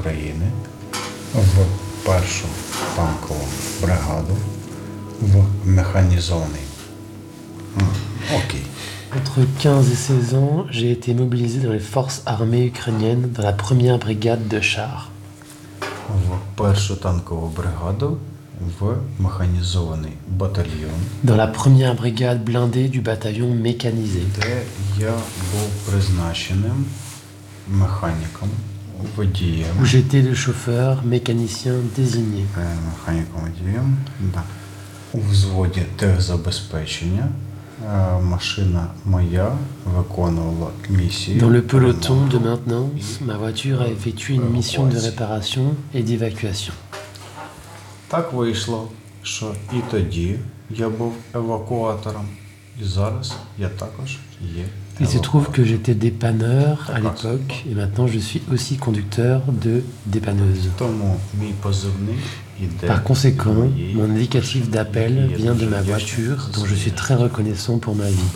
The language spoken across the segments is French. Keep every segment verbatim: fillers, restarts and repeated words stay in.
України в першу танкову бригаду в механізований. Окей. Entre quinze et seize ans, j'ai été mobilisé dans les forces armées ukrainiennes dans la première brigade de chars. В першу танкову бригаду в механізований батальйон. Dans la première brigade blindée du bataillon mécanisé. Де я був призначеним механіком, водієм. Où j'étais le chauffeur, mécanicien désigné. Механіком водієм, да. У взводі техзабезпечення. Машина моя виконувала місію. Dans le peloton de maintenance, ma voiture a effectué une mission de réparation et d'évacuation. Так вийшло, що і тоді я був евакуатором, і зараз я також є. Il se trouve que j'étais dépanneur à l'époque et maintenant je suis aussi conducteur de dépanneuse. Тому мій позивний іде. Par conséquent, mon indicatif d'appel vient de ma voiture dont je suis très reconnaissant pour ma vie.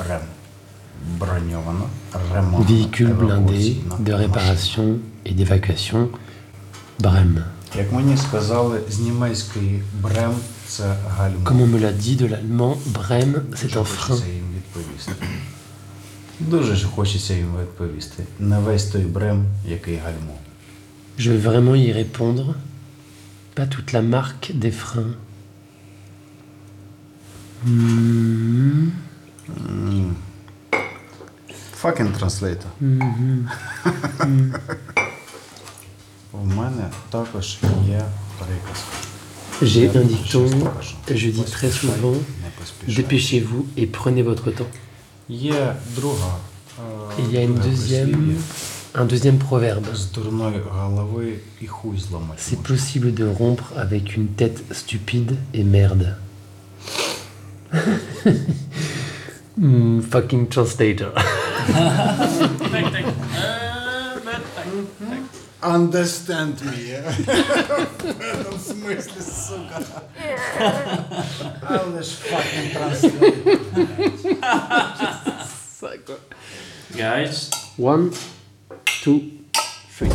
Véhicule blindé de réparation et d'évacuation, Brem. Як мені сказали з німецької Брем це гальмо. Comme on me l'a dit de l'allemand, Brem c'est un frein. Дуже ж хочеться їм відповісти. Не весь той Брем, який гальмо. Je vais vraiment y répondre. Pas toute la marque des freins. Mmh. Mm. Fucking translator. Mmh. Mmh. У мене також є приказка. J'ai un dicton, je dis très souvent, dépêchez-vous et prenez votre temps. Є друга. Il y a une deuxième, un deuxième proverbe. З дурної голови і хуй зламати. C'est possible de rompre avec une tête stupide et merde. mm, fucking translator. Understand me. В смысле, сука. Але ж fucking translator. Guys. One, two, three.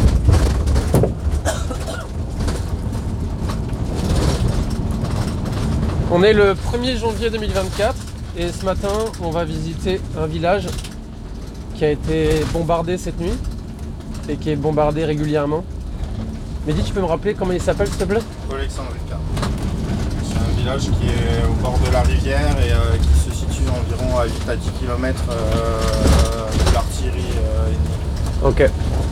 On est le premier janvier deux mille vingt-quatre et ce matin on va visiter un village qui a été bombardé cette nuit et qui est bombardé régulièrement. Mehdi, tu peux me rappeler comment il s'appelle s'il te plaît? Oleksandrivka. C'est un village qui est au bord de la rivière et euh, qui se situe environ à huit à dix kilomètres euh, de l'artillerie euh, ennemie. Ok.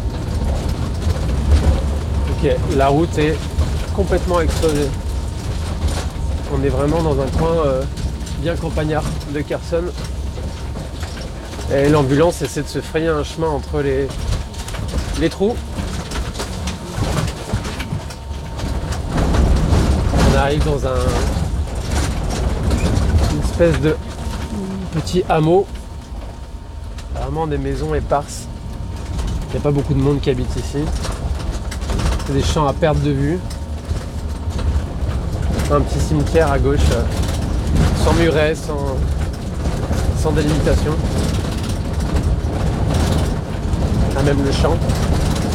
Ok, la route est complètement explosée. On est vraiment dans un coin euh, bien campagnard de Kherson. Et l'ambulance essaie de se frayer un chemin entre les, les trous. On arrive dans un une espèce de petit hameau. Vraiment des maisons éparses. Il n'y a pas beaucoup de monde qui habite ici. C'est des champs à perte de vue. Un petit cimetière à gauche, euh, sans muret, sans, sans délimitation. Là même le champ.